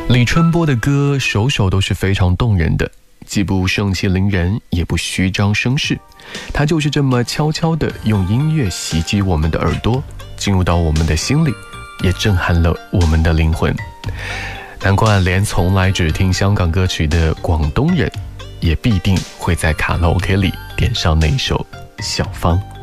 李春波的歌首首都是非常动人的，既不盛气凌人，也不虚张声势，他就是这么悄悄地用音乐袭击我们的耳朵，进入到我们的心里，也震撼了我们的灵魂。难怪连从来只听香港歌曲的广东人，也必定会在卡拉 OK 里点上那一首《小芳》。